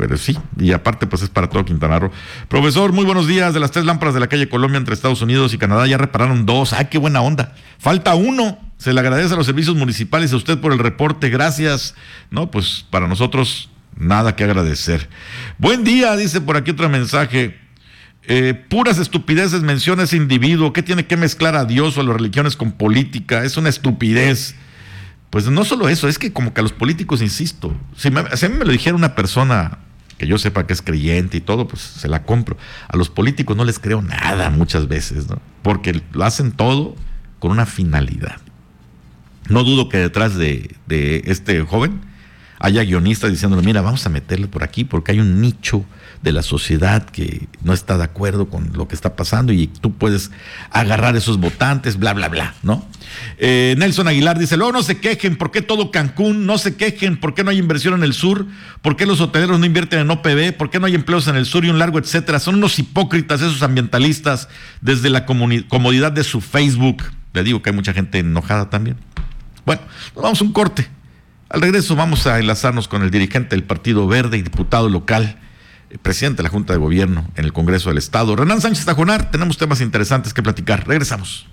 Pero sí, y aparte pues es para todo Quintana Roo. Profesor, muy buenos días. De las 3 lámparas de la calle Colombia entre Estados Unidos y Canadá ya repararon 2. ¡Ay, qué buena onda! Falta 1. Se le agradece a los servicios municipales y a usted por el reporte. Gracias. No, pues para nosotros nada que agradecer. Buen día, dice por aquí otro mensaje. Puras estupideces menciona ese individuo. ¿Qué tiene que mezclar a Dios o a las religiones con política? Es una estupidez. Pues no solo eso, es que como que a los políticos, insisto, si a mí me lo dijera una persona que yo sepa que es creyente y todo, pues se la compro. A los políticos no les creo nada muchas veces, ¿no? Porque lo hacen todo con una finalidad. No dudo que detrás de este joven haya guionistas diciéndole, mira, vamos a meterle por aquí porque hay un nicho de la sociedad que no está de acuerdo con lo que está pasando y tú puedes agarrar esos votantes, bla, bla, bla, ¿no? Nelson Aguilar dice, luego no se quejen, ¿por qué todo Cancún? No se quejen, ¿por qué no hay inversión en el sur? ¿Por qué los hoteleros no invierten en OPB? ¿Por qué no hay empleos en el sur y un largo etcétera? Son unos hipócritas esos ambientalistas desde la comodidad de su Facebook. Le digo que hay mucha gente enojada también. Bueno, nos vamos a un corte. Al regreso vamos a enlazarnos con el dirigente del Partido Verde y diputado local, presidente de la Junta de Gobierno en el Congreso del Estado, Renán Sánchez Tajonar. Tenemos temas interesantes que platicar. Regresamos.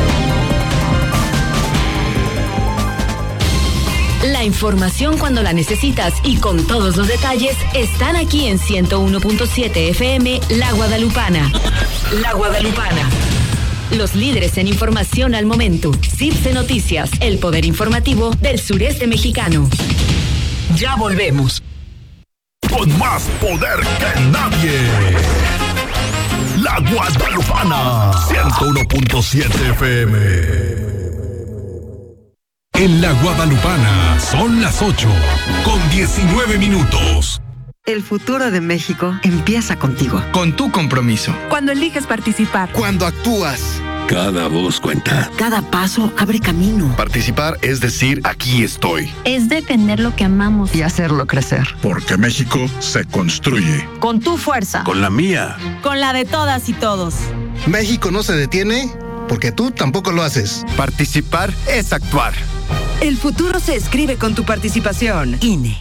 La información cuando la necesitas y con todos los detalles están aquí en 101.7 FM La Guadalupana. La Guadalupana. Los líderes en información al momento. CIPSE Noticias, el poder informativo del sureste mexicano. Ya volvemos. Con más poder que nadie. La Guadalupana. 101.7 FM. En La Guadalupana son las 8:19. El futuro de México empieza contigo. Con tu compromiso. Cuando eliges participar. Cuando actúas. Cada voz cuenta. Cada paso abre camino. Participar es decir, aquí estoy. Es defender lo que amamos. Y hacerlo crecer. Porque México se construye. Con tu fuerza. Con la mía. Con la de todas y todos. México no se detiene porque tú tampoco lo haces. Participar es actuar. El futuro se escribe con tu participación. INE.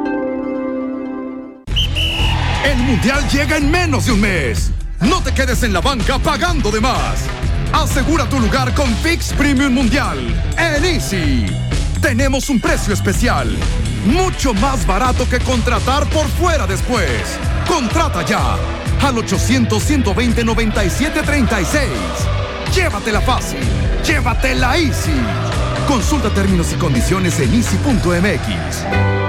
El Mundial llega en menos de un mes. No te quedes en la banca pagando de más. Asegura tu lugar con ViX Premium Mundial en Easy. Tenemos un precio especial, mucho más barato que contratar por fuera después. Contrata ya al 800-120-9736. Llévatela fácil, llévatela Easy. Consulta términos y condiciones en easy.mx.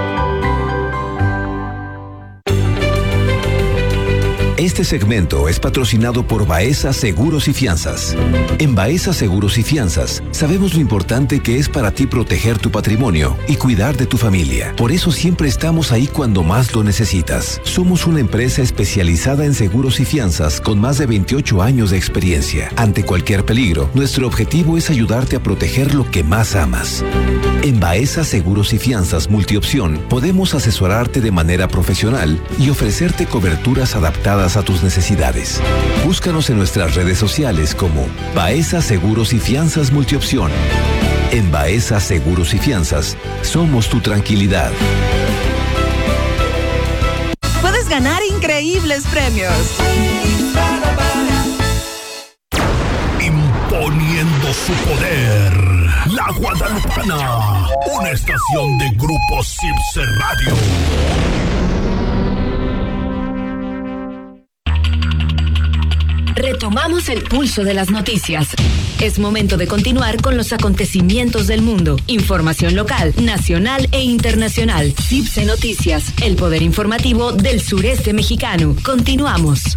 Este segmento es patrocinado por Baeza Seguros y Fianzas. En Baeza Seguros y Fianzas sabemos lo importante que es para ti proteger tu patrimonio y cuidar de tu familia. Por eso siempre estamos ahí cuando más lo necesitas. Somos una empresa especializada en seguros y fianzas con más de 28 años de experiencia. Ante cualquier peligro, nuestro objetivo es ayudarte a proteger lo que más amas. En Baeza Seguros y Fianzas Multiopción podemos asesorarte de manera profesional y ofrecerte coberturas adaptadas a tus necesidades. Búscanos en nuestras redes sociales como Baeza Seguros y Fianzas Multiopción. En Baeza Seguros y Fianzas somos tu tranquilidad. Puedes ganar increíbles premios. Imponiendo su poder. La Guadalupana. Una estación de Grupo CIPSE Radio. Retomamos el pulso de las noticias. Es momento de continuar con los acontecimientos del mundo. Información local, nacional e internacional. CIPSE Noticias, el poder informativo del sureste mexicano. Continuamos.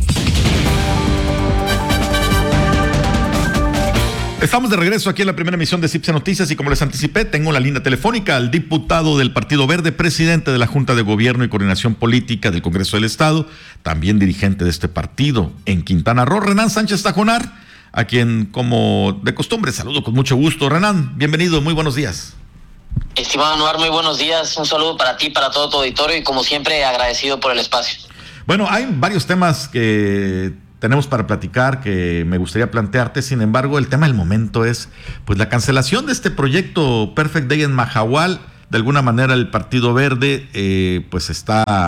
Estamos de regreso aquí en la primera emisión de CIPSE Noticias y como les anticipé, tengo en la línea telefónica al diputado del Partido Verde, presidente de la Junta de Gobierno y Coordinación Política del Congreso del Estado, también dirigente de este partido en Quintana Roo, Renán Sánchez Tajonar, a quien, como de costumbre, saludo con mucho gusto. Renán, bienvenido, muy buenos días. Estimado Anuar, muy buenos días, un saludo para ti, para todo tu auditorio y como siempre agradecido por el espacio. Bueno, hay varios temas que tenemos para platicar que me gustaría plantearte. Sin embargo, el tema del momento es pues la cancelación de este proyecto Perfect Day en Mahahual. De alguna manera el Partido Verde pues está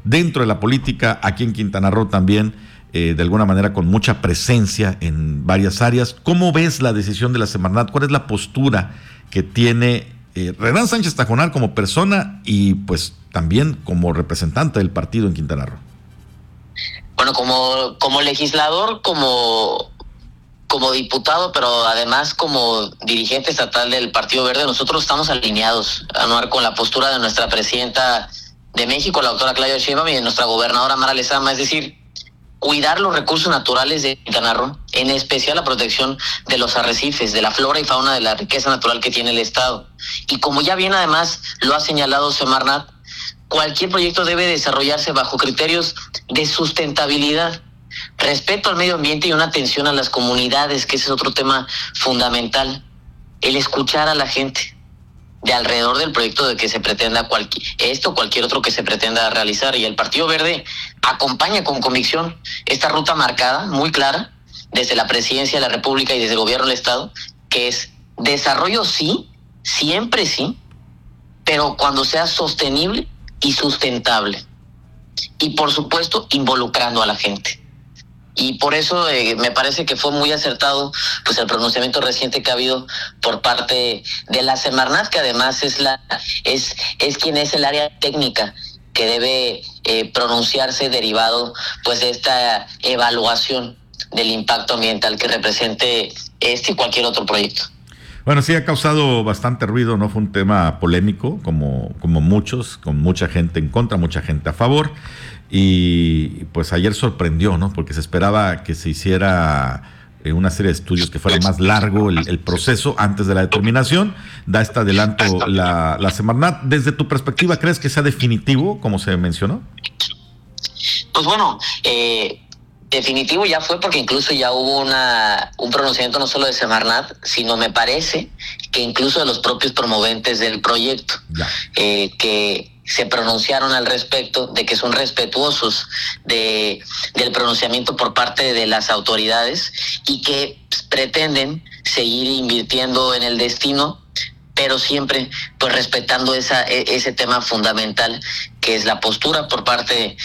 dentro de la política, aquí en Quintana Roo también, de alguna manera con mucha presencia en varias áreas. ¿Cómo ves la decisión de la Semarnat? ¿Cuál es la postura que tiene Renán Sánchez Tajonar como persona y pues también como representante del partido en Quintana Roo? Bueno, como legislador, como diputado, pero además como dirigente estatal del Partido Verde, nosotros estamos alineados, Anuar, con la postura de nuestra presidenta de México, la doctora Claudia Sheinbaum, y de nuestra gobernadora Mara Lezama, es decir, cuidar los recursos naturales de Quintana Roo, en especial la protección de los arrecifes, de la flora y fauna, de la riqueza natural que tiene el Estado. Y como ya bien además lo ha señalado Semarnat, cualquier proyecto debe desarrollarse bajo criterios de sustentabilidad, respeto al medio ambiente y una atención a las comunidades, que ese es otro tema fundamental, el escuchar a la gente de alrededor del proyecto de que se pretenda cualquier otro que se pretenda realizar. Y el Partido Verde acompaña con convicción esta ruta marcada, muy clara, desde la Presidencia de la República y desde el Gobierno del Estado, que es desarrollo sí, siempre sí, pero cuando sea sostenible y sustentable. Y por supuesto, involucrando a la gente. Y por eso me parece que fue muy acertado pues el pronunciamiento reciente que ha habido por parte de la Semarnat, que además es quien es el área técnica que debe pronunciarse derivado pues de esta evaluación del impacto ambiental que represente este y cualquier otro proyecto. Bueno, sí ha causado bastante ruido, ¿no? Fue un tema polémico, como muchos, con mucha gente en contra, mucha gente a favor. Y pues ayer sorprendió, ¿no? Porque se esperaba que se hiciera una serie de estudios que fuera más largo el proceso antes de la determinación. Da este adelanto la Semarnat. Desde tu perspectiva, ¿crees que sea definitivo, como se mencionó? Pues bueno, definitivo ya fue, porque incluso ya hubo un pronunciamiento no solo de Semarnat, sino me parece que incluso de los propios promoventes del proyecto, que se pronunciaron al respecto de que son respetuosos del pronunciamiento por parte de las autoridades y que pretenden seguir invirtiendo en el destino, pero siempre pues respetando ese tema fundamental que es la postura por parte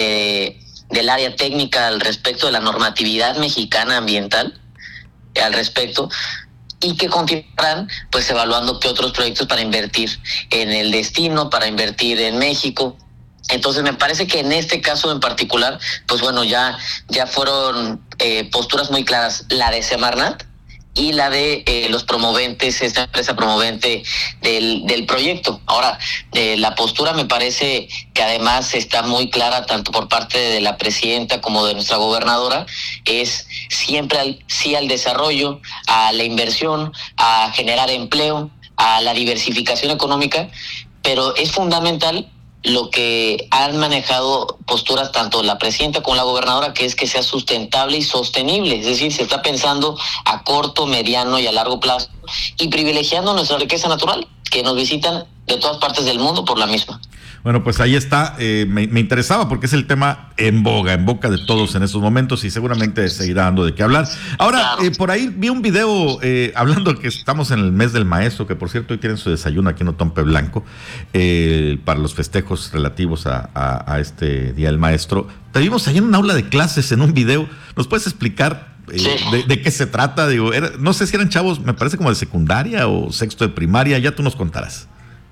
del área técnica al respecto de la normatividad mexicana ambiental al respecto, y que continuarán pues evaluando qué otros proyectos para invertir en el destino, para invertir en México. Entonces me parece que en este caso en particular, pues bueno, ya fueron posturas muy claras, la de Semarnat y la de los promoventes, esta empresa promovente del proyecto. Ahora, la postura me parece que además está muy clara tanto por parte de la presidenta como de nuestra gobernadora, es siempre sí al desarrollo, a la inversión, a generar empleo, a la diversificación económica, pero es fundamental lo que han manejado posturas tanto la presidenta como la gobernadora, que es que sea sustentable y sostenible, es decir, se está pensando a corto, mediano y a largo plazo y privilegiando nuestra riqueza natural, que nos visitan de todas partes del mundo por la misma. Bueno, pues ahí está, me interesaba porque es el tema en boca de todos en estos momentos y seguramente seguirá dando de qué hablar. Ahora, claro. Por ahí vi un video hablando que estamos en el mes del maestro, que por cierto hoy tienen su desayuno aquí en Otompe Blanco, para los festejos relativos a este Día del Maestro. Te vimos ahí en un aula de clases en un video, ¿nos puedes explicar de qué se trata? Digo, no sé si eran chavos, me parece como de secundaria o sexto de primaria, ya tú nos contarás.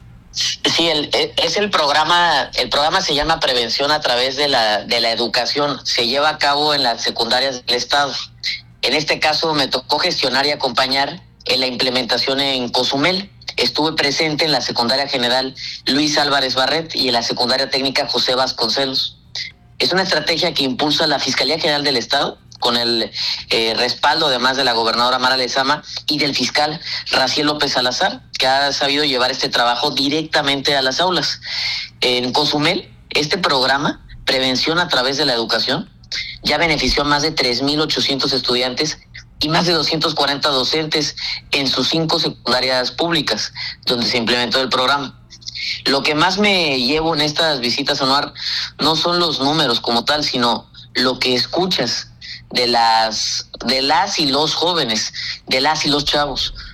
Sí, es el programa se llama Prevención a través de la educación, se lleva a cabo en las secundarias del estado. En este caso me tocó gestionar y acompañar en la implementación en Cozumel. Estuve presente en la secundaria general Luis Álvarez Barret y en la secundaria técnica José Vasconcelos. Es una estrategia que impulsa la Fiscalía General del Estado con el respaldo además de la gobernadora Mara Lezama y del fiscal Raciel López Salazar, que ha sabido llevar este trabajo directamente a las aulas. En Cozumel, este programa, Prevención a través de la educación, ya benefició a más de 3,800 estudiantes y más de 240 docentes en sus 5 secundarias públicas, donde se implementó el programa. Lo que más me llevo en estas visitas, Anuar, no son los números como tal, sino lo que escuchas de las y los jóvenes, de las y los chavos.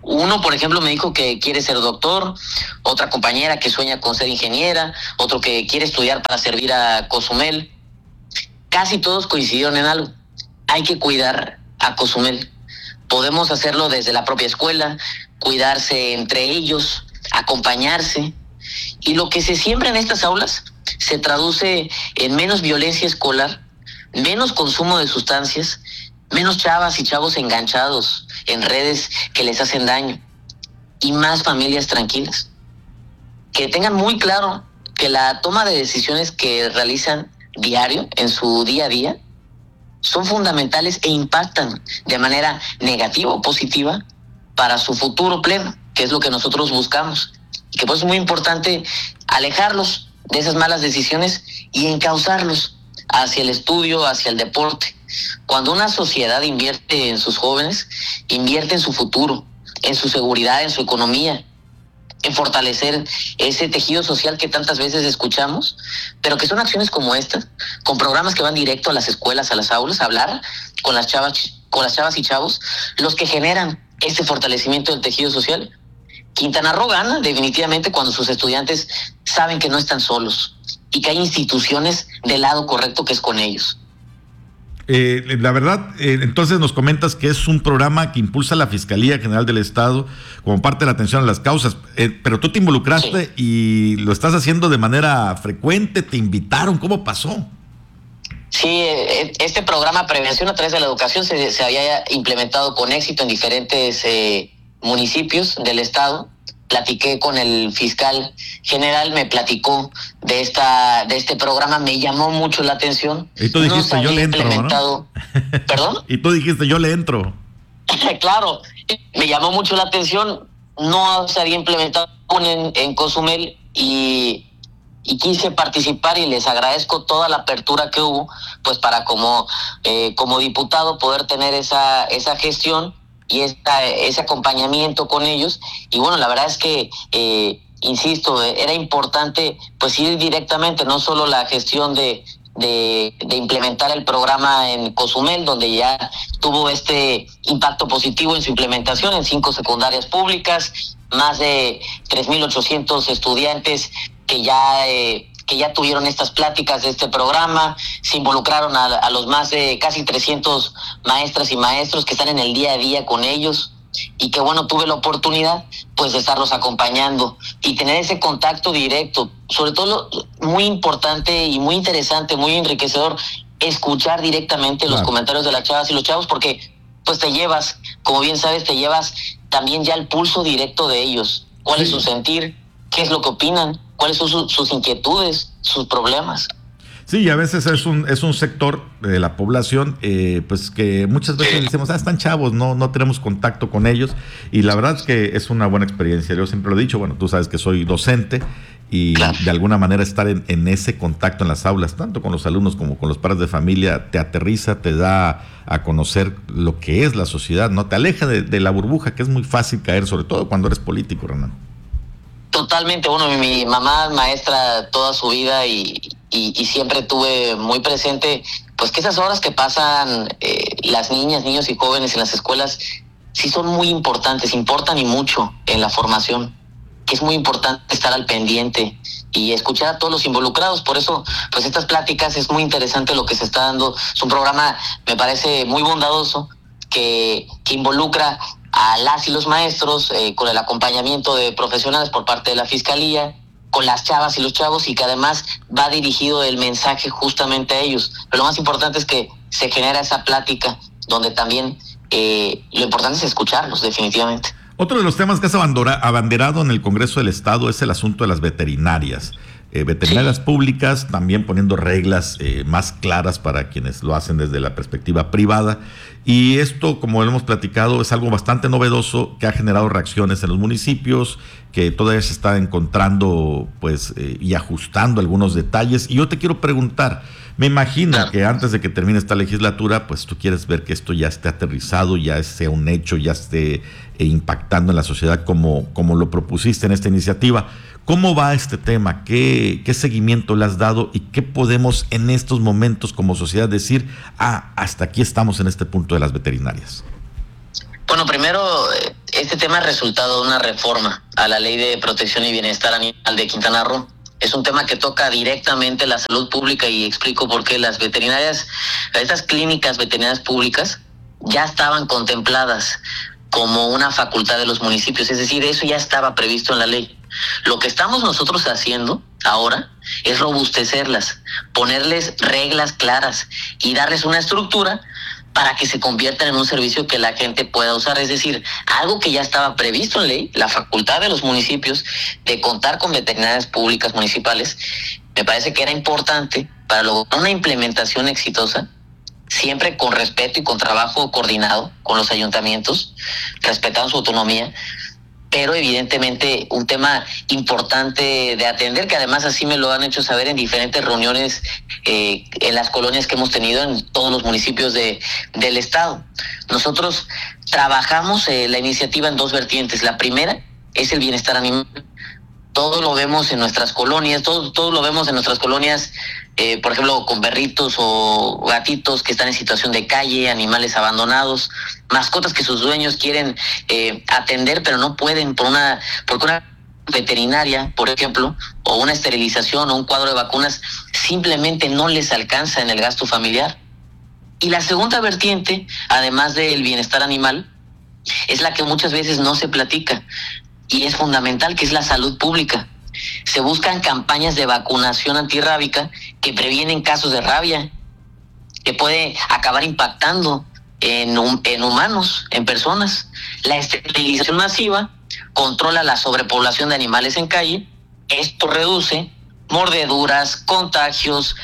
Uno, por ejemplo, me dijo que quiere ser doctor, otra compañera que sueña con ser ingeniera, otro que quiere estudiar para servir a Cozumel. Casi todos coincidieron en algo. Hay que cuidar a Cozumel. Podemos hacerlo desde la propia escuela, cuidarse entre ellos, acompañarse. Y lo que se siembra en estas aulas se traduce en menos violencia escolar, menos consumo de sustancias, menos chavas y chavos enganchados en redes que les hacen daño y más familias tranquilas. Que tengan muy claro que la toma de decisiones que realizan diario en su día a día son fundamentales e impactan de manera negativa o positiva para su futuro pleno, que es lo que nosotros buscamos. Y que pues es muy importante alejarlos de esas malas decisiones y encauzarlos hacia el estudio, hacia el deporte. Cuando una sociedad invierte en sus jóvenes, invierte en su futuro, en su seguridad, en su economía, en fortalecer ese tejido social que tantas veces escuchamos, pero que son acciones como estas, con programas que van directo a las escuelas, a las aulas, a hablar con las chavas y chavos, los que generan este fortalecimiento del tejido social. Quintana Roo gana definitivamente cuando sus estudiantes saben que no están solos y que hay instituciones del lado correcto que es con ellos. La verdad, entonces nos comentas que es un programa que impulsa la Fiscalía General del Estado como parte de la atención a las causas, pero tú te involucraste y lo estás haciendo de manera frecuente, te invitaron, ¿cómo pasó? Sí, este programa Prevención a través de la educación se había implementado con éxito en diferentes municipios del estado. Platiqué con el fiscal general, me platicó de este programa, me llamó mucho la atención. Y tú dijiste, yo le entro, ¿no? ¿Perdón? Y tú dijiste, yo le entro. Claro, me llamó mucho la atención, no se había implementado en Cozumel y quise participar y les agradezco toda la apertura que hubo, pues para como diputado poder tener esa gestión y ese acompañamiento con ellos. Y bueno, la verdad es que insisto, era importante pues ir directamente, no solo la gestión de implementar el programa en Cozumel, donde ya tuvo este impacto positivo en su implementación en 5 secundarias públicas, más de 3,800 estudiantes que ya tuvieron estas pláticas de este programa, se involucraron a los más de casi 300 maestras y maestros que están en el día a día con ellos, y que bueno, tuve la oportunidad pues de estarlos acompañando y tener ese contacto directo. Sobre todo, muy importante y muy interesante, muy enriquecedor, escuchar directamente los comentarios de las chavas y los chavos, porque pues te llevas, como bien sabes, también ya el pulso directo de ellos, cuál es su sentir, qué es lo que opinan, cuáles son sus inquietudes, sus problemas. Sí, y a veces es un sector de la población pues que muchas veces decimos, están chavos, no tenemos contacto con ellos, y la verdad es que es una buena experiencia. Yo siempre lo he dicho, bueno, tú sabes que soy docente y de alguna manera estar en ese contacto en las aulas, tanto con los alumnos como con los padres de familia, te aterriza, te da a conocer lo que es la sociedad, ¿no? Te aleja de la burbuja, que es muy fácil caer, sobre todo cuando eres político, Renan. Totalmente. Bueno, mi mamá maestra toda su vida y siempre tuve muy presente pues que esas horas que pasan las niñas, niños y jóvenes en las escuelas sí son muy importantes, importan y mucho en la formación, que es muy importante estar al pendiente y escuchar a todos los involucrados. Por eso pues estas pláticas es muy interesante lo que se está dando. Es un programa, me parece, muy bondadoso, que involucra a las y los maestros, con el acompañamiento de profesionales por parte de la Fiscalía, con las chavas y los chavos, y que además va dirigido el mensaje justamente a ellos. Pero lo más importante es que se genera esa plática donde también lo importante es escucharlos, definitivamente. Otro de los temas que has abanderado en el Congreso del Estado es el asunto de las veterinarias. Veterinarias públicas, también poniendo reglas más claras para quienes lo hacen desde la perspectiva privada. Y esto, como lo hemos platicado, es algo bastante novedoso que ha generado reacciones en los municipios, que todavía se está encontrando pues y ajustando algunos detalles. Y yo te quiero preguntar, me imagino que antes de que termine esta legislatura, pues tú quieres ver que esto ya esté aterrizado, ya sea un hecho, ya esté impactando en la sociedad como lo propusiste en esta iniciativa. ¿Cómo va este tema? ¿Qué seguimiento le has dado? ¿Y qué podemos en estos momentos como sociedad decir, hasta aquí estamos en este punto de las veterinarias? Bueno, primero, este tema es resultado de una reforma a la Ley de Protección y Bienestar Animal de Quintana Roo. Es un tema que toca directamente la salud pública y explico por qué. Las veterinarias, estas clínicas veterinarias públicas ya estaban contempladas como una facultad de los municipios, es decir, eso ya estaba previsto en la ley. Lo que estamos nosotros haciendo ahora es robustecerlas, ponerles reglas claras y darles una estructura para que se conviertan en un servicio que la gente pueda usar. Es decir, algo que ya estaba previsto en ley, la facultad de los municipios de contar con veterinarias públicas municipales, me parece que era importante para lograr una implementación exitosa, siempre con respeto y con trabajo coordinado con los ayuntamientos, respetando su autonomía, pero evidentemente un tema importante de atender, que además así me lo han hecho saber en diferentes reuniones en las colonias que hemos tenido en todos los municipios del estado. Nosotros trabajamos la iniciativa en dos vertientes. La primera es el bienestar animal. Todo lo vemos en nuestras colonias, todo lo vemos en nuestras colonias, por ejemplo, con perritos o gatitos que están en situación de calle, animales abandonados, mascotas que sus dueños quieren atender, pero no pueden porque una veterinaria, por ejemplo, o una esterilización o un cuadro de vacunas simplemente no les alcanza en el gasto familiar. Y la segunda vertiente, además del bienestar animal, es la que muchas veces no se platica y es fundamental, que es la salud pública. Se buscan campañas de vacunación antirrábica que previenen casos de rabia, que puede acabar impactando en humanos, en personas. La esterilización masiva controla la sobrepoblación de animales en calle. Esto reduce mordeduras, contagios,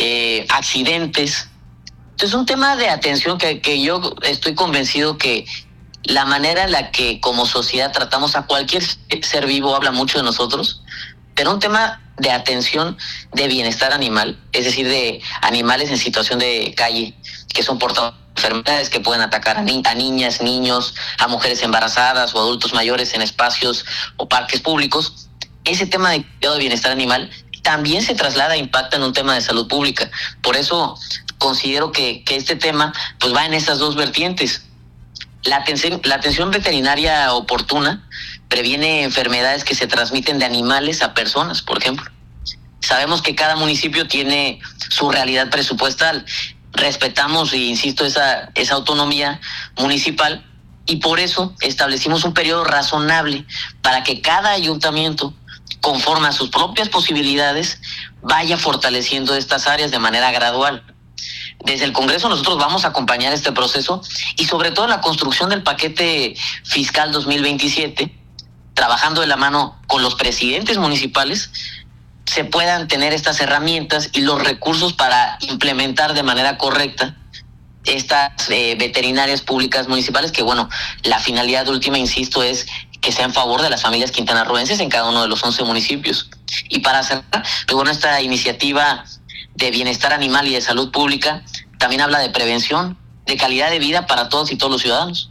accidentes. Entonces es un tema de atención que yo estoy convencido que la manera en la que como sociedad tratamos a cualquier ser vivo habla mucho de nosotros, pero un tema de atención de bienestar animal, es decir, de animales en situación de calle, que son portadores de enfermedades que pueden atacar a niñas, niños, a mujeres embarazadas o adultos mayores en espacios o parques públicos. Ese tema de cuidado de bienestar animal también se traslada e impacta en un tema de salud pública. Por eso considero que este tema pues va en estas dos vertientes. La atención veterinaria oportuna previene enfermedades que se transmiten de animales a personas, por ejemplo. Sabemos que cada municipio tiene su realidad presupuestal. Respetamos, e insisto, esa autonomía municipal, y por eso establecimos un periodo razonable para que cada ayuntamiento, conforme a sus propias posibilidades, vaya fortaleciendo estas áreas de manera gradual. Desde el Congreso nosotros vamos a acompañar este proceso y sobre todo la construcción del paquete fiscal 2027, trabajando de la mano con los presidentes municipales, se puedan tener estas herramientas y los recursos para implementar de manera correcta estas veterinarias públicas municipales, que bueno, la finalidad última, insisto, es que sea en favor de las familias quintanarroenses en cada uno de los 11 municipios. Y para cerrar, pues bueno, esta iniciativa de bienestar animal y de salud pública también habla de prevención, de calidad de vida para todos y todos los ciudadanos.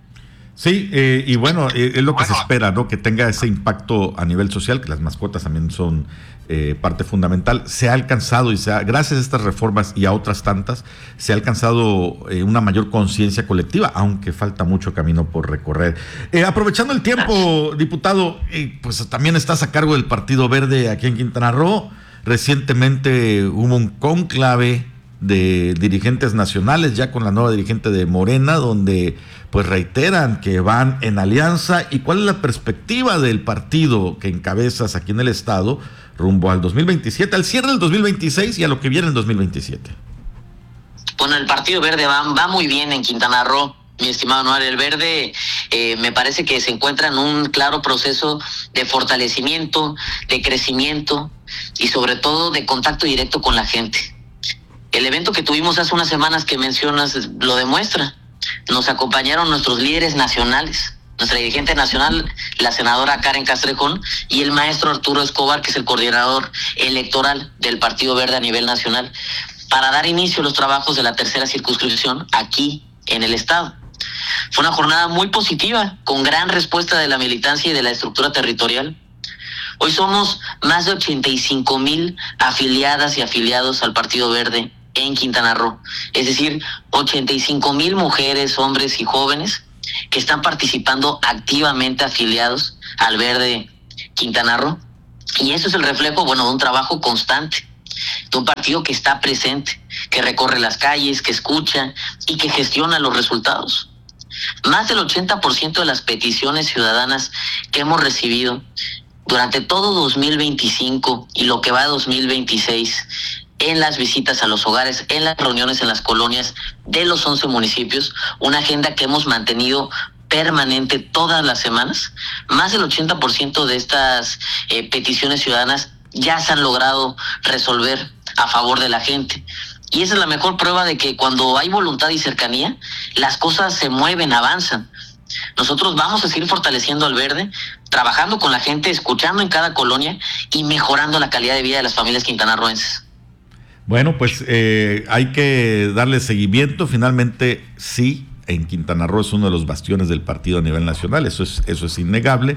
Sí, y bueno, es lo que se espera, ¿no? Que tenga ese impacto a nivel social, que las mascotas también son parte fundamental. Se ha alcanzado, gracias a estas reformas y a otras tantas, se ha alcanzado una mayor conciencia colectiva, aunque falta mucho camino por recorrer. Aprovechando el tiempo, diputado, pues también estás a cargo del Partido Verde aquí en Quintana Roo. Recientemente hubo un cónclave de dirigentes nacionales, ya con la nueva dirigente de Morena, donde pues reiteran que van en alianza. ¿Y cuál es la perspectiva del partido que encabezas aquí en el estado rumbo al 2027, al cierre del 2026 y a lo que viene en 2027? Bueno, el Partido Verde va muy bien en Quintana Roo, mi estimado Noel. El Verde me parece que se encuentra en un claro proceso de fortalecimiento, de crecimiento y sobre todo de contacto directo con la gente. El evento que tuvimos hace unas semanas que mencionas lo demuestra. Nos acompañaron nuestros líderes nacionales, nuestra dirigente nacional, la senadora Karen Castrejón, y el maestro Arturo Escobar, que es el coordinador electoral del Partido Verde a nivel nacional, para dar inicio a los trabajos de la tercera circunscripción aquí en el estado. Fue una jornada muy positiva, con gran respuesta de la militancia y de la estructura territorial. Hoy somos más de 85,000 afiliadas y afiliados al Partido Verde en Quintana Roo, es decir, 85,000 mujeres, hombres y jóvenes que están participando activamente afiliados al Verde Quintana Roo. Y eso es el reflejo, de un trabajo constante, de un partido que está presente, que recorre las calles, que escucha y que gestiona los resultados. Más del 80% de las peticiones ciudadanas que hemos recibido durante todo 2025 y lo que va de 2026, en las visitas a los hogares, en las reuniones en las colonias de los 11 municipios, una agenda que hemos mantenido permanente todas las semanas, más del 80% de estas peticiones ciudadanas ya se han logrado resolver a favor de la gente. Y esa es la mejor prueba de que cuando hay voluntad y cercanía, las cosas se mueven, avanzan. Nosotros vamos a seguir fortaleciendo al Verde, trabajando con la gente, escuchando en cada colonia y mejorando la calidad de vida de las familias quintanarroenses. Bueno, pues hay que darle seguimiento. Finalmente, sí, en Quintana Roo es uno de los bastiones del partido a nivel nacional, eso es innegable,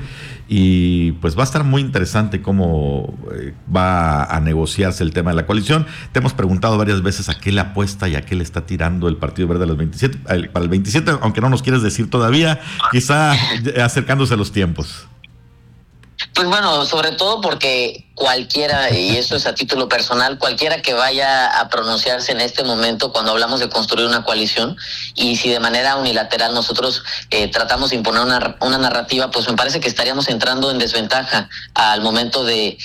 y pues va a estar muy interesante cómo va a negociarse el tema de la coalición. Te hemos preguntado varias veces a qué le apuesta y a qué le está tirando el Partido Verde para el 27, aunque no nos quieres decir todavía, quizá acercándose a los tiempos. Pues sobre todo porque cualquiera, y eso es a título personal, cualquiera que vaya a pronunciarse en este momento cuando hablamos de construir una coalición, y si de manera unilateral nosotros tratamos de imponer una narrativa, pues me parece que estaríamos entrando en desventaja al momento de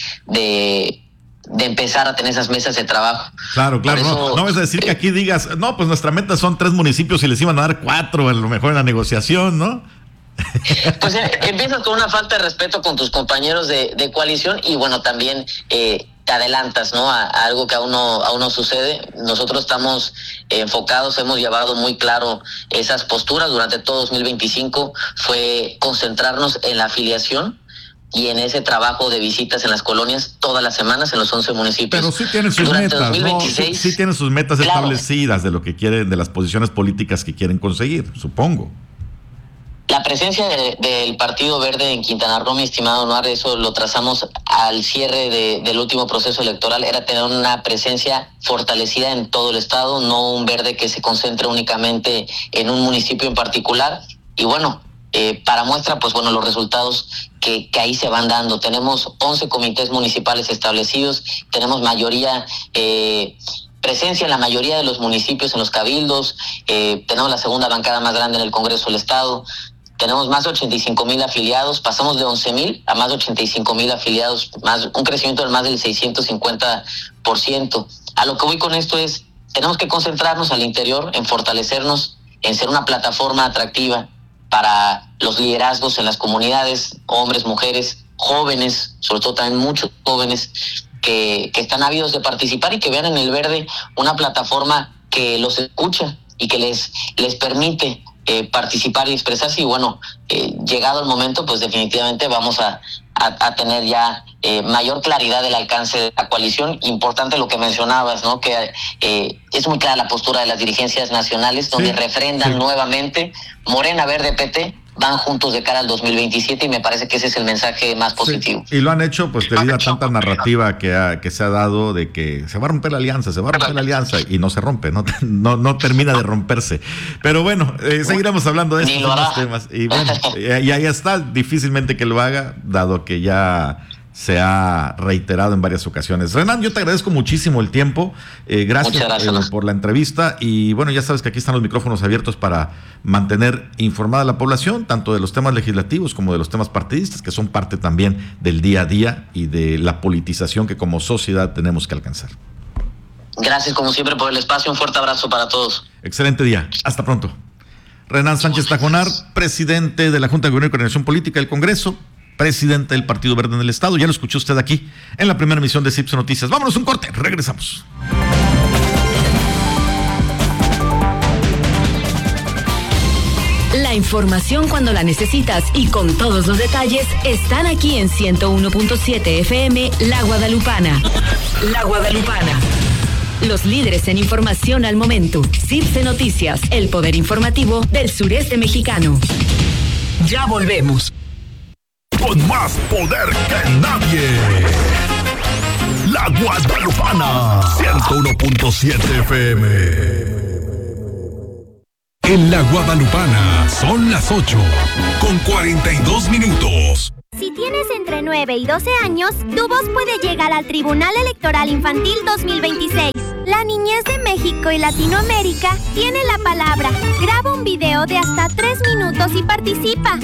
empezar a tener esas mesas de trabajo. Claro, eso, no vas a decir que aquí digas, no, pues nuestra meta son 3 municipios y les iban a dar 4 a lo mejor en la negociación, ¿no? Pues empiezas con una falta de respeto con tus compañeros de coalición y también te adelantas, ¿no? A algo que aún no sucede. Nosotros estamos enfocados, hemos llevado muy claro esas posturas durante todo 2025, fue concentrarnos en la afiliación y en ese trabajo de visitas en las colonias todas las semanas en los 11 municipios. Pero sí tienen sus durante metas, 2026, ¿no? Sí tienen sus metas establecidas de lo que quieren, de las posiciones políticas que quieren conseguir, supongo. La presencia del Partido Verde en Quintana Roo, mi estimado Noar, eso lo trazamos al cierre del último proceso electoral, era tener una presencia fortalecida en todo el estado, no un verde que se concentre únicamente en un municipio en particular. Y para muestra, los resultados que ahí se van dando. Tenemos 11 comités municipales establecidos, tenemos mayoría... presencia en la mayoría de los municipios, en los cabildos, tenemos la segunda bancada más grande en el Congreso del Estado, tenemos más de 85,000 afiliados, pasamos de 11,000 a más de 85,000 afiliados, un crecimiento de más del 650%. A lo que voy con esto es, tenemos que concentrarnos al interior, en fortalecernos, en ser una plataforma atractiva para los liderazgos en las comunidades, hombres, mujeres, jóvenes, sobre todo también muchos jóvenes, que están ávidos de participar y que vean en el Verde una plataforma que los escucha y que les permite participar y expresarse. Y llegado el momento, pues definitivamente vamos a tener ya mayor claridad del alcance de la coalición. Importante lo que mencionabas, ¿no? Que es muy clara la postura de las dirigencias nacionales, donde refrendan nuevamente Morena, Verde, PT, van juntos de cara al 2027, y me parece que ese es el mensaje más positivo. Sí, y lo han hecho pues debido a tanta narrativa que se ha dado de que se va a romper la alianza, y no se rompe, no termina de romperse. Pero seguiremos hablando de estos temas. Y y ahí está, difícilmente que lo haga, dado que ya se ha reiterado en varias ocasiones. Renan, yo te agradezco muchísimo el tiempo, gracias por la entrevista, y ya sabes que aquí están los micrófonos abiertos para mantener informada a la población, tanto de los temas legislativos como de los temas partidistas, que son parte también del día a día y de la politización que como sociedad tenemos que alcanzar. Gracias como siempre por el espacio, un fuerte abrazo para todos. Excelente día, hasta pronto. Renan Sánchez Tajonar, presidente de la Junta de Gobierno y Coordinación Política del Congreso, presidente del Partido Verde en el Estado. Ya lo escuchó usted aquí en la primera emisión de CIPSE Noticias. Vámonos un corte, regresamos. La información cuando la necesitas y con todos los detalles están aquí en 101.7 FM La Guadalupana. La Guadalupana. Los líderes en información al momento. CIPSE Noticias, el poder informativo del sureste mexicano. Ya volvemos. Con más poder que nadie. La Guadalupana, 101.7 FM. En la Guadalupana son las 8:42. Si tienes entre 9 y 12 años, tu voz puede llegar al Tribunal Electoral Infantil 2026. La niñez de México y Latinoamérica tiene la palabra. Graba un video de hasta 3 minutos y participa.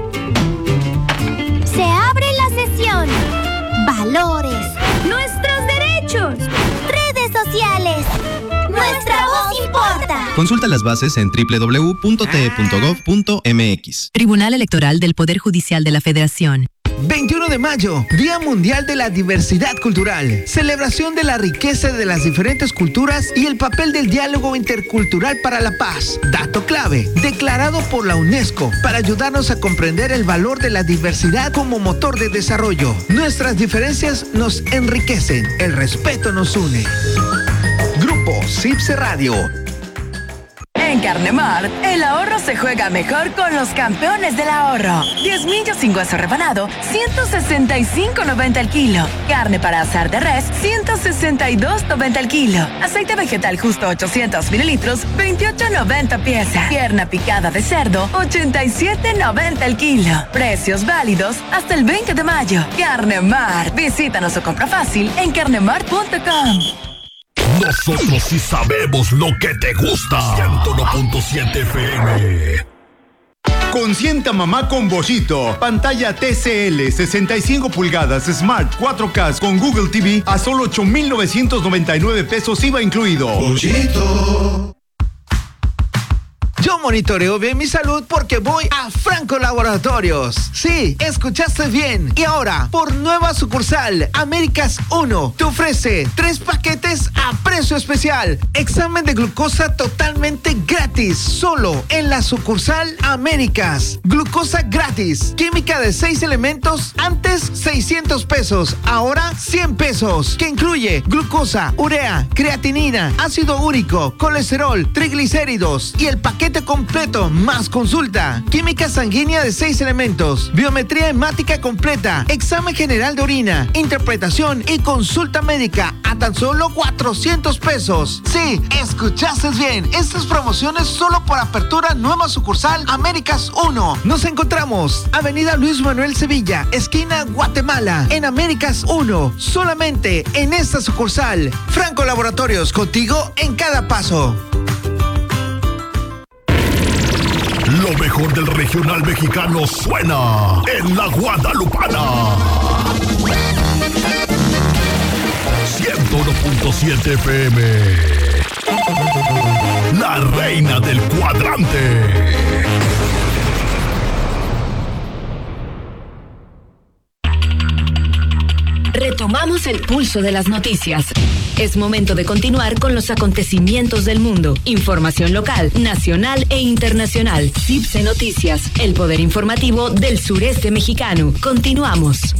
Se abre la sesión. Valores. Nuestros derechos. Redes sociales. Nuestra voz importa. Consulta las bases en www.te.gov.mx. Tribunal Electoral del Poder Judicial de la Federación. 21 de mayo, Día Mundial de la Diversidad Cultural. Celebración de la riqueza de las diferentes culturas y el papel del diálogo intercultural para la paz. Dato clave, declarado por la UNESCO, para ayudarnos a comprender el valor de la diversidad como motor de desarrollo. Nuestras diferencias nos enriquecen, el respeto nos une. Grupo CIPSE Radio. En Carnemart, el ahorro se juega mejor con los campeones del ahorro. 10 millos sin hueso rebanado, 165.90 el kilo. Carne para asar de res, 162.90 el kilo. Aceite vegetal justo 800 mililitros, 28.90 pieza. Pierna picada de cerdo, 87.90 el kilo. Precios válidos hasta el 20 de mayo. Carnemart. Visítanos o compra fácil en carnemart.com. Nosotros sí sabemos lo que te gusta. 101.7 FM. Consienta mamá con Bollito. Pantalla TCL 65 pulgadas Smart 4K con Google TV a solo 8,999 pesos IVA incluido. Bollito. Yo monitoreo bien mi salud porque voy a Franco Laboratorios. Sí, escuchaste bien. Y ahora, por nueva sucursal, Américas 1 te ofrece 3 paquetes a precio especial. Examen de glucosa totalmente gratis, solo en la sucursal Américas. Glucosa gratis. Química de 6 elementos, antes 600 pesos, ahora 100 pesos. Que incluye glucosa, urea, creatinina, ácido úrico, colesterol, triglicéridos y el paquete completo más consulta. Química sanguínea de 6 elementos, biometría hemática completa, examen general de orina, interpretación y consulta médica a tan solo 400 pesos. Sí, escuchaste bien. Estas promociones solo por apertura nueva sucursal Américas 1. Nos encontramos Avenida Luis Manuel Sevilla, esquina Guatemala, en Américas 1. Solamente en esta sucursal. Franco Laboratorios, contigo en cada paso. Lo mejor del regional mexicano suena en la Guadalupana. 101.7 FM. La reina del cuadrante. Retomamos el pulso de las noticias. Es momento de continuar con los acontecimientos del mundo. Información local, nacional e internacional. CIPSE Noticias, el poder informativo del sureste mexicano. Continuamos.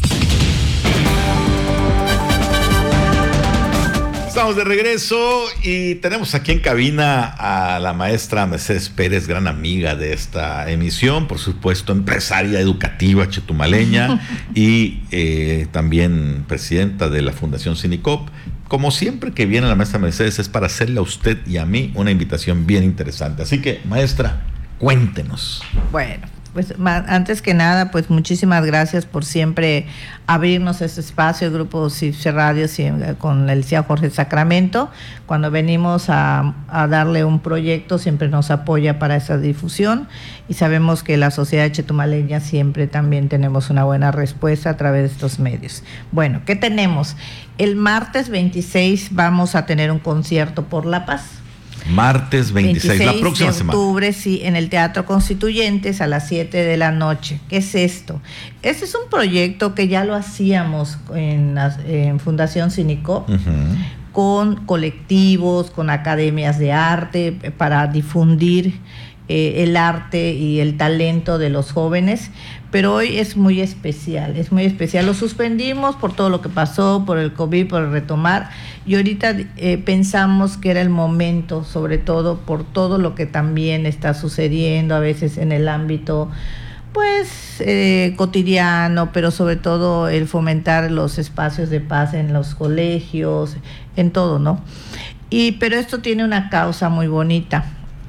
Estamos de regreso y tenemos aquí en cabina a la maestra Mercedes Pérez, gran amiga de esta emisión, por supuesto empresaria educativa chetumaleña y también presidenta de la Fundación Cinicop. Como siempre que viene la maestra Mercedes es para hacerle a usted y a mí una invitación bien interesante. Así que, maestra, cuéntenos. Bueno, pues antes que nada, pues muchísimas gracias por siempre abrirnos este espacio, el Grupo CIPSE Radio con el licenciado Jorge Sacramento. Cuando venimos a darle un proyecto, siempre nos apoya para esa difusión y sabemos que la sociedad chetumaleña siempre también tenemos una buena respuesta a través de estos medios. Bueno, ¿qué tenemos? El martes 26 vamos a tener un concierto por la paz. Martes 26, la próxima semana. De octubre, sí, en el Teatro Constituyentes a las 7 de la noche. ¿Qué es esto? Este es un proyecto que ya lo hacíamos en Fundación Cinicop, con colectivos, con academias de arte, para difundir el arte y el talento de los jóvenes, pero hoy es muy especial, lo suspendimos por todo lo que pasó, por el COVID, por el retomar, y ahorita pensamos que era el momento, sobre todo por todo lo que también está sucediendo a veces en el ámbito pues cotidiano, pero sobre todo el fomentar los espacios de paz en los colegios, en todo, ¿no? Pero esto tiene una causa muy bonita.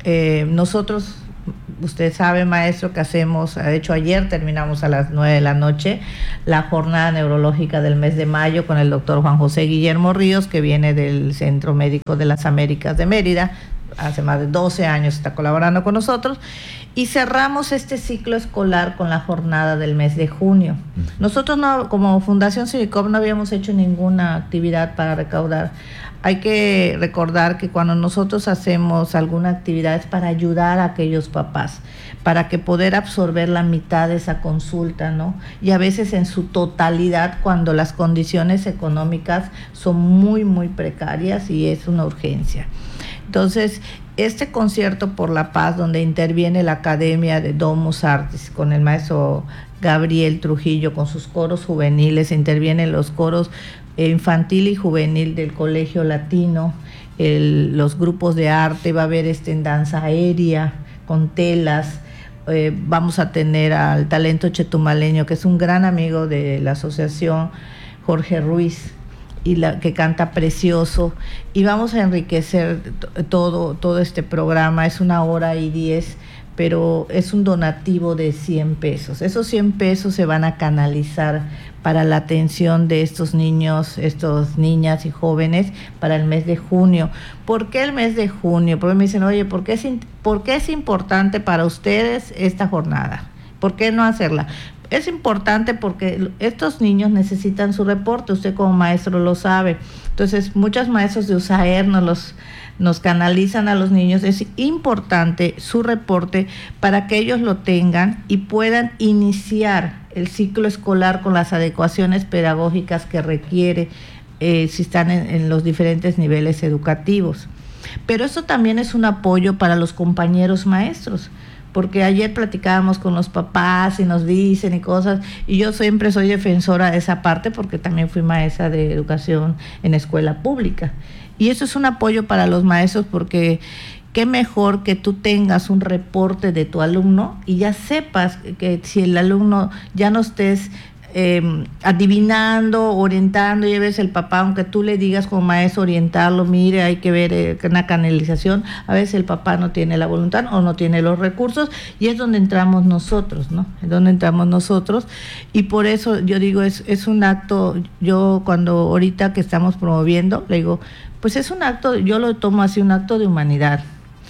nosotros, usted sabe, maestro, que hacemos, de hecho ayer terminamos a las 9 de la noche la jornada neurológica del mes de mayo con el doctor Juan José Guillermo Ríos, que viene del Centro Médico de las Américas de Mérida. Hace más de 12 años está colaborando con nosotros, y cerramos este ciclo escolar con la jornada del mes de junio. Nosotros como Fundación Sinicop no habíamos hecho ninguna actividad para recaudar. Hay que recordar que cuando nosotros hacemos alguna actividad es para ayudar a aquellos papás, para que poder absorber la mitad de esa consulta, ¿no? Y a veces en su totalidad cuando las condiciones económicas son muy, muy precarias y es una urgencia. Entonces, este concierto por la paz, donde interviene la Academia de Domus Artis con el maestro Gabriel Trujillo, con sus coros juveniles, intervienen los coros infantil y juvenil del Colegio Latino, los grupos de arte, va a haber en danza aérea, con telas, vamos a tener al talento chetumaleño, que es un gran amigo de la asociación, Jorge Ruiz, que canta precioso, y vamos a enriquecer todo este programa. Es 1h10, pero es un donativo de 100 pesos. Esos 100 pesos se van a canalizar para la atención de estos niños, estas niñas y jóvenes para el mes de junio. ¿Por qué el mes de junio? Porque me dicen, oye, ¿por qué es importante para ustedes esta jornada? ¿Por qué no hacerla? Es importante porque estos niños necesitan su reporte, usted como maestro lo sabe. Entonces, muchos maestros de USAER nos canalizan a los niños. Es importante su reporte para que ellos lo tengan y puedan iniciar el ciclo escolar con las adecuaciones pedagógicas que requiere si están en los diferentes niveles educativos. Pero esto también es un apoyo para los compañeros maestros, porque ayer platicábamos con los papás y nos dicen y cosas, y yo siempre soy defensora de esa parte porque también fui maestra de educación en escuela pública. Y eso es un apoyo para los maestros, porque qué mejor que tú tengas un reporte de tu alumno y ya sepas que si el alumno ya no estés adivinando, orientando, y a veces el papá, aunque tú le digas como maestro orientarlo, mire, hay que ver una canalización, a veces el papá no tiene la voluntad o no tiene los recursos, y es donde entramos nosotros, ¿no? Es donde entramos nosotros, y por eso yo digo, es un acto. Yo cuando ahorita que estamos promoviendo, le digo, pues es un acto, yo lo tomo así, un acto de humanidad,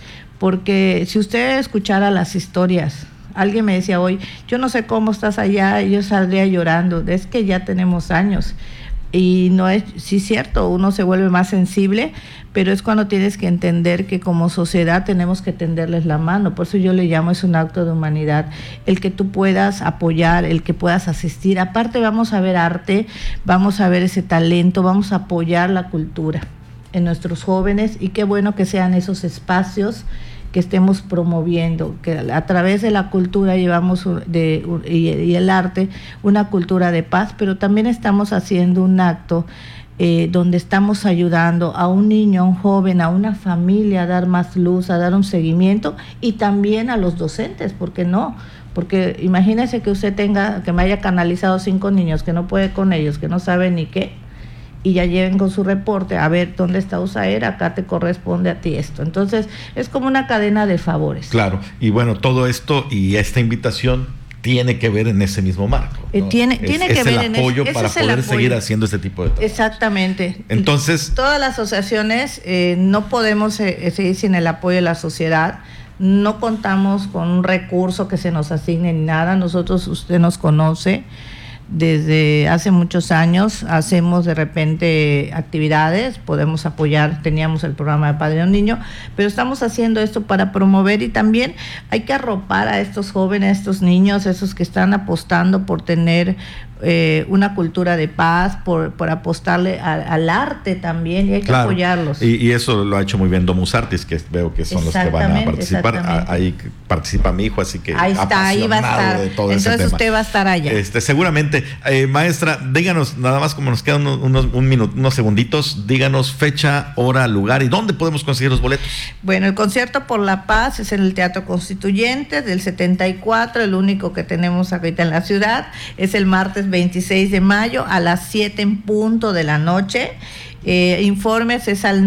porque si usted escuchara las historias, alguien me decía hoy, yo no sé cómo estás allá, y yo saldría llorando. Es que ya tenemos años, y no es, sí es cierto, uno se vuelve más sensible, pero es cuando tienes que entender que como sociedad tenemos que tenderles la mano. Por eso yo le llamo, es un acto de humanidad, el que tú puedas apoyar, el que puedas asistir. Aparte vamos a ver arte, vamos a ver ese talento, vamos a apoyar la cultura en nuestros jóvenes, y qué bueno que sean esos espacios que estemos promoviendo, que a través de la cultura llevamos y el arte una cultura de paz, pero también estamos haciendo un acto donde estamos ayudando a un niño, a un joven, a una familia a dar más luz, a dar un seguimiento, y también a los docentes, ¿por qué no? Porque imagínese que usted que me haya canalizado 5 niños que no puede con ellos, que no sabe ni qué, y ya lleguen con su reporte, a ver, ¿dónde está USAER? Acá te corresponde a ti esto. Entonces, es como una cadena de favores. Claro, y bueno, todo esto y esta invitación tiene que ver en ese mismo marco, ¿no? Tiene que ver en el apoyo para poder seguir haciendo este tipo de trabajo. Exactamente. Entonces, todas las asociaciones no podemos seguir sin el apoyo de la sociedad. No contamos con un recurso que se nos asigne ni nada. Nosotros, usted nos conoce, desde hace muchos años hacemos de repente actividades, podemos apoyar, teníamos el programa de Padre un Niño, pero estamos haciendo esto para promover, y también hay que arropar a estos jóvenes, a estos niños, esos que están apostando por tener una cultura de paz, por apostarle al arte también, y hay que apoyarlos. Y eso lo ha hecho muy bien Domus Artis, que veo que son los que van a participar. Ahí participa mi hijo, así que ahí está, ahí va a estar. Entonces usted va a estar allá. Seguramente. Excelente. Maestra, díganos, nada más como nos quedan unos segunditos, díganos fecha, hora, lugar y dónde podemos conseguir los boletos. Bueno, el concierto por la paz es en el Teatro Constituyente del 74, el único que tenemos ahorita en la ciudad. Es el martes 26 de mayo a las 7 en punto de la noche. Informes es al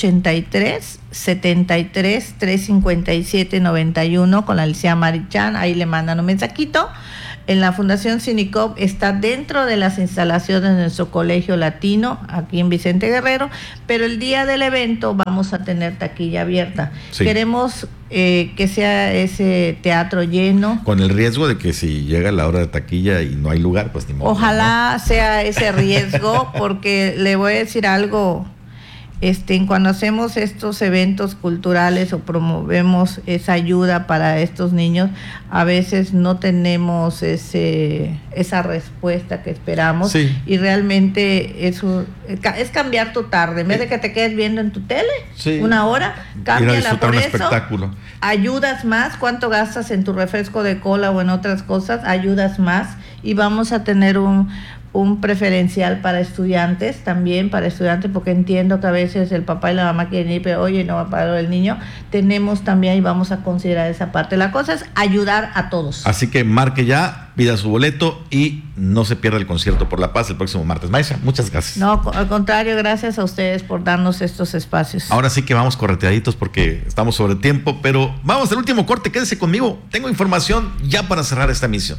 983-73-357-91 con la licenciada Marichan, ahí le mandan un mensajito. En la Fundación Sinicop está dentro de las instalaciones de nuestro colegio latino, aquí en Vicente Guerrero, pero el día del evento vamos a tener taquilla abierta. Sí. Queremos que sea ese teatro lleno. Con el riesgo de que si llega la hora de taquilla y no hay lugar, pues ni modo. Ojalá sea ese riesgo, porque le voy a decir algo. Cuando hacemos estos eventos culturales o promovemos esa ayuda para estos niños, a veces no tenemos esa respuesta que esperamos. Sí. Y realmente eso es cambiar tu tarde. En vez de que te quedes viendo en tu tele una hora, cámbiala por eso. Espectáculo. Ayudas más. ¿Cuánto gastas en tu refresco de cola o en otras cosas? Ayudas más. Y vamos a tener un preferencial para estudiantes, también para estudiantes, porque entiendo que a veces el papá y la mamá quieren ir, pero oye, no va a pagar el niño. Tenemos también y vamos a considerar esa parte. La cosa es ayudar a todos. Así que marque ya, pida su boleto y no se pierda el concierto por la paz el próximo martes. Maestra, muchas gracias. No, al contrario, gracias a ustedes por darnos estos espacios. Ahora sí que vamos correteaditos porque estamos sobre tiempo, pero vamos al último corte, quédese conmigo. Tengo información ya para cerrar esta emisión.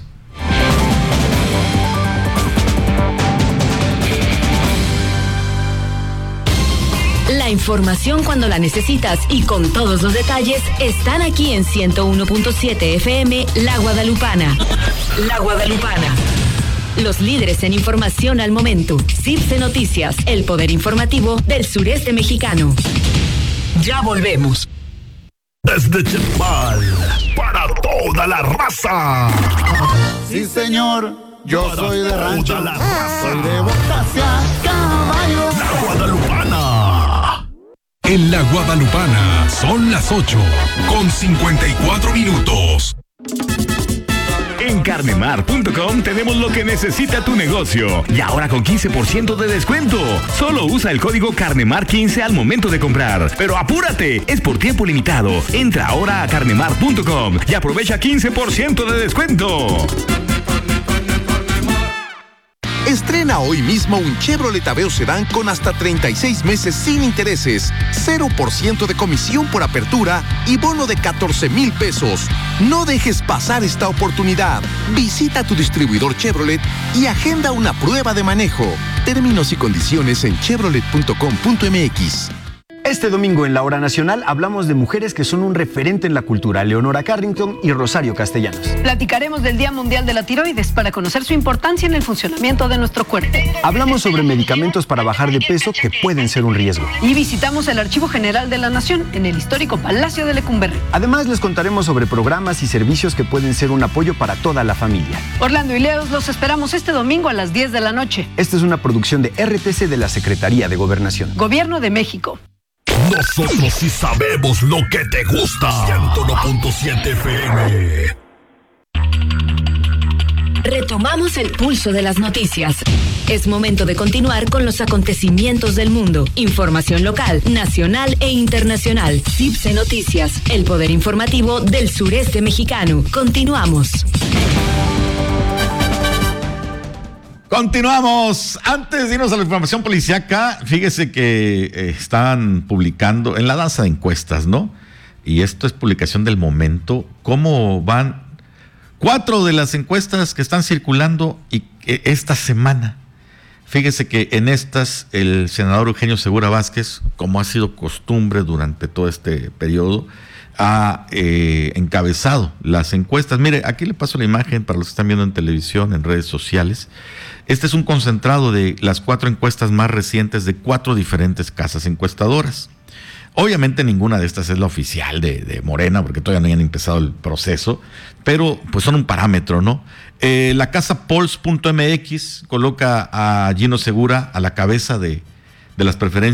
La información cuando la necesitas y con todos los detalles están aquí en 101.7 FM La Guadalupana. La Guadalupana. Los líderes en información al momento. CIPSE Noticias, el poder informativo del sureste mexicano. Ya volvemos. Desde Chetumal, para toda la raza. Sí, señor, yo soy de rancho. Soy de botas a caballo. La Guadalupana. En La Guadalupana son las 8:54. En carnemar.com tenemos lo que necesita tu negocio. Y ahora con 15% de descuento. Solo usa el código CARNEMAR15 al momento de comprar. Pero apúrate, es por tiempo limitado. Entra ahora a carnemar.com y aprovecha 15% de descuento. Estrena hoy mismo un Chevrolet Aveo Sedán con hasta 36 meses sin intereses, 0% de comisión por apertura y bono de 14,000 pesos. No dejes pasar esta oportunidad. Visita tu distribuidor Chevrolet y agenda una prueba de manejo. Términos y condiciones en chevrolet.com.mx. Este domingo en La Hora Nacional hablamos de mujeres que son un referente en la cultura, Leonora Carrington y Rosario Castellanos. Platicaremos del Día Mundial de la Tiroides para conocer su importancia en el funcionamiento de nuestro cuerpo. Hablamos sobre medicamentos para bajar de peso que pueden ser un riesgo. Y visitamos el Archivo General de la Nación en el histórico Palacio de Lecumberri. Además les contaremos sobre programas y servicios que pueden ser un apoyo para toda la familia. Orlando y Leos los esperamos este domingo a las 10 de la noche. Esta es una producción de RTC de la Secretaría de Gobernación. Gobierno de México. Nosotros sí sabemos lo que te gusta. 101.7 FM. Retomamos el pulso de las noticias. Es momento de continuar con los acontecimientos del mundo. Información local, nacional e internacional. CIPSE Noticias, el poder informativo del sureste mexicano. Continuamos. Continuamos. Antes de irnos a la información policíaca, fíjese que están publicando en la danza de encuestas, ¿no? Y esto es publicación del momento. ¿Cómo van 4 de las encuestas que están circulando y esta semana? Fíjese que en estas el senador Eugenio Segura Vázquez, como ha sido costumbre durante todo este periodo, ha encabezado las encuestas. Mire, aquí le paso la imagen para los que están viendo en televisión, en redes sociales. Este es un concentrado de las 4 encuestas más recientes de 4 diferentes casas encuestadoras. Obviamente ninguna de estas es la oficial de Morena, porque todavía no han empezado el proceso, pero pues son un parámetro, ¿no? La casa Polls.mx coloca a Gino Segura a la cabeza de las preferencias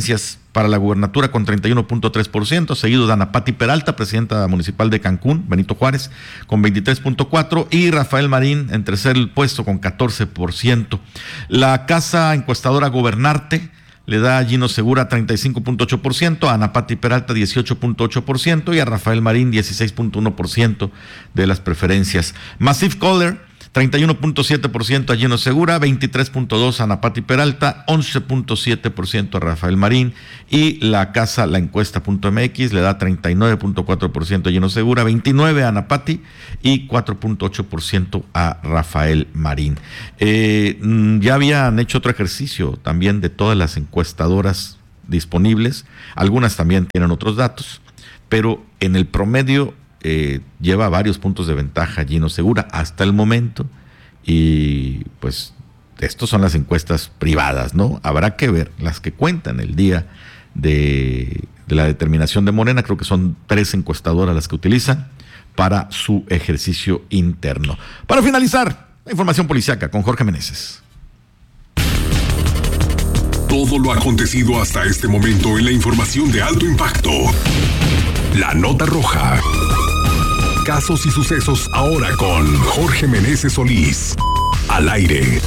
para la gubernatura con 31.3%, seguido de Ana Pati Peralta, presidenta municipal de Cancún, Benito Juárez, con 23.4%, y Rafael Marín en tercer puesto con 14%. La casa encuestadora Gobernarte le da a Gino Segura 35.8%, a Ana Pati Peralta 18.8% y a Rafael Marín 16.1% de las preferencias. Massive Caller 31.7% a Gino Segura, 23.2% a Ana Pati Peralta, 11.7% a Rafael Marín, y la encuesta.mx le da 39.4% a Gino Segura, 29% a Ana Pati y 4.8% a Rafael Marín. Ya habían hecho otro ejercicio también de todas las encuestadoras disponibles, algunas también tienen otros datos, pero en el promedio lleva varios puntos de ventaja Gino Segura hasta el momento, y pues estos son las encuestas privadas, ¿no? Habrá que ver las que cuentan el día de la determinación de Morena. Creo que son 3 encuestadoras las que utilizan para su ejercicio interno. Para finalizar, la información policíaca con Jorge Meneses. Todo lo acontecido hasta este momento en la información de alto impacto. La nota roja. Casos y sucesos ahora con Jorge Meneses Solís. Al aire.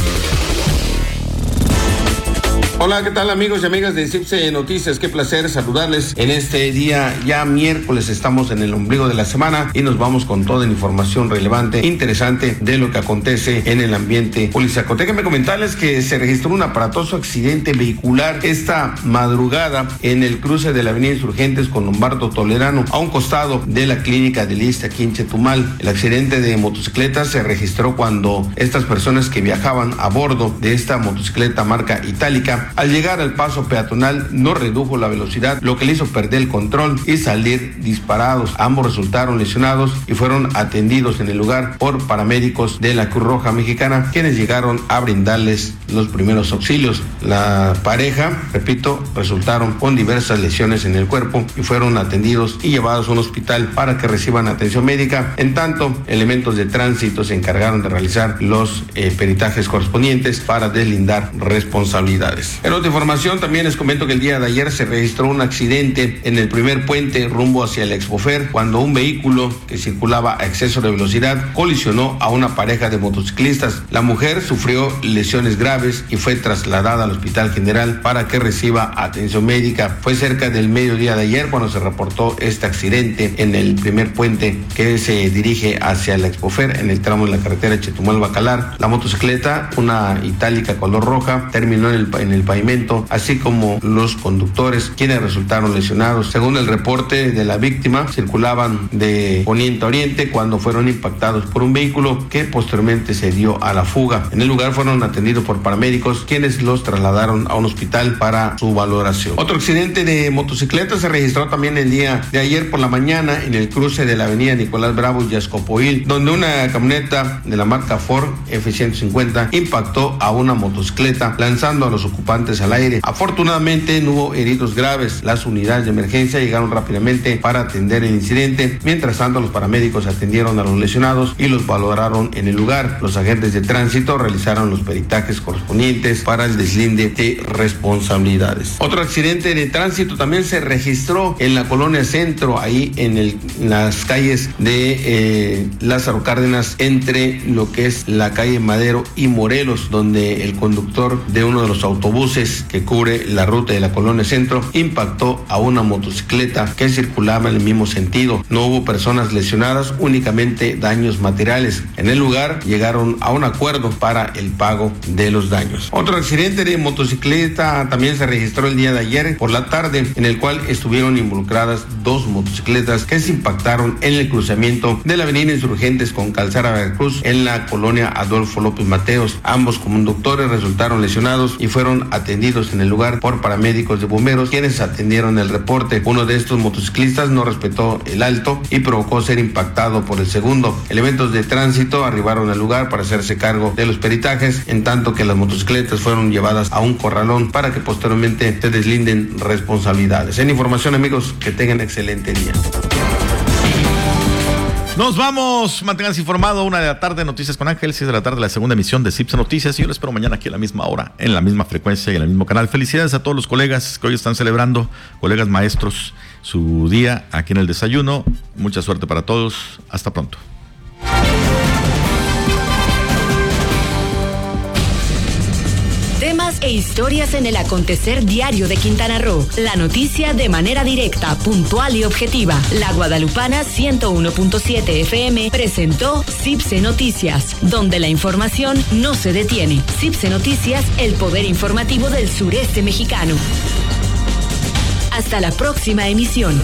Hola, ¿qué tal amigos y amigas de CIPSE Noticias? Qué placer saludarles en este día, ya miércoles, estamos en el ombligo de la semana y nos vamos con toda la información relevante, interesante de lo que acontece en el ambiente policíaco. Déjenme comentarles que se registró un aparatoso accidente vehicular esta madrugada en el cruce de la avenida Insurgentes con Lombardo Toledano, a un costado de la clínica del ISSSTE aquí en Chetumal. El accidente de motocicletas se registró cuando estas personas que viajaban a bordo de esta motocicleta marca Itálica, al llegar al paso peatonal no redujo la velocidad, lo que le hizo perder el control y salir disparados. Ambos resultaron lesionados y fueron atendidos en el lugar por paramédicos de la Cruz Roja Mexicana, quienes llegaron a brindarles los primeros auxilios. La pareja, repito, resultaron con diversas lesiones en el cuerpo y fueron atendidos y llevados a un hospital para que reciban atención médica. En tanto, elementos de tránsito se encargaron de realizar los peritajes correspondientes para deslindar responsabilidades. En otra información, también les comento que el día de ayer se registró un accidente en el primer puente rumbo hacia el Expofer, cuando un vehículo que circulaba a exceso de velocidad colisionó a una pareja de motociclistas. La mujer sufrió lesiones graves y fue trasladada al Hospital General para que reciba atención médica. Fue cerca del mediodía de ayer cuando se reportó este accidente en el primer puente que se dirige hacia el Expofer en el tramo de la carretera Chetumal-Bacalar. La motocicleta, una Itálica color roja, terminó en el pavimento, así como los conductores, quienes resultaron lesionados. Según el reporte de la víctima, circulaban de poniente a oriente cuando fueron impactados por un vehículo que posteriormente se dio a la fuga. En el lugar fueron atendidos por paramédicos, quienes los trasladaron a un hospital para su valoración. Otro accidente de motocicleta se registró también el día de ayer por la mañana en el cruce de la avenida Nicolás Bravo y Azcopoil, donde una camioneta de la marca Ford F-150 impactó a una motocicleta, lanzando a los ocupantes al aire. Afortunadamente no hubo heridos graves. Las unidades de emergencia llegaron rápidamente para atender el incidente. Mientras tanto, los paramédicos atendieron a los lesionados y los valoraron en el lugar. Los agentes de tránsito realizaron los peritajes correspondientes para el deslinde de responsabilidades. Otro accidente de tránsito también se registró en la colonia Centro, ahí en las calles de Lázaro Cárdenas, entre lo que es la calle Madero y Morelos, donde el conductor de uno de los autobuses que cubre la ruta de la colonia Centro impactó a una motocicleta que circulaba en el mismo sentido. No hubo personas lesionadas, únicamente daños materiales. En el lugar llegaron a un acuerdo para el pago de los daños. Otro accidente de motocicleta también se registró el día de ayer por la tarde, en el cual estuvieron involucradas 2 motocicletas que se impactaron en el cruzamiento de la avenida Insurgentes con Calzada Veracruz en la colonia Adolfo López Mateos. Ambos conductores resultaron lesionados y fueron atendidos en el lugar por paramédicos de bomberos, quienes atendieron el reporte. Uno de estos motociclistas no respetó el alto y provocó ser impactado por el segundo. Elementos de tránsito arribaron al lugar para hacerse cargo de los peritajes, en tanto que las motocicletas fueron llevadas a un corralón para que posteriormente se deslinden responsabilidades. En información, amigos, que tengan excelente día. Nos vamos, manténganse informados. 1:00 p.m, Noticias con Ángel, 6:00 p.m, la segunda emisión de CIPSE Noticias. Y yo les espero mañana aquí a la misma hora, en la misma frecuencia y en el mismo canal. Felicidades a todos los colegas que hoy están celebrando, colegas maestros, su día aquí en el desayuno. Mucha suerte para todos. Hasta pronto. Temas e historias en el acontecer diario de Quintana Roo. La noticia de manera directa, puntual y objetiva. La Guadalupana 101.7 FM presentó CIPSE Noticias, donde la información no se detiene. CIPSE Noticias, el poder informativo del sureste mexicano. Hasta la próxima emisión.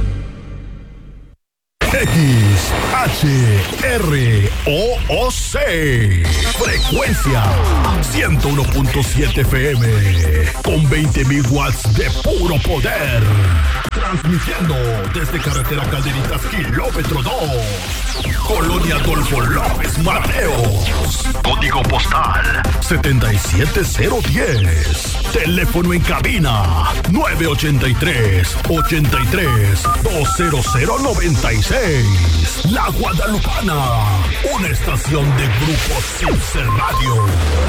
XHROOC, frecuencia 101.7 FM, con 20,000 watts de puro poder, transmitiendo desde carretera Calderitas, kilómetro 2, Colonia Adolfo López Mateos, código postal 77010, teléfono en cabina 983-83-20096. La Guadalupana, una estación de Grupo CIPSE Radio.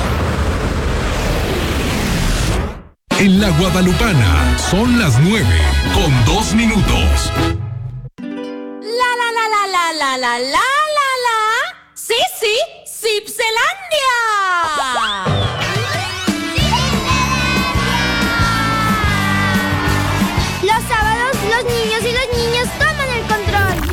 En La Guadalupana son las 9:02. La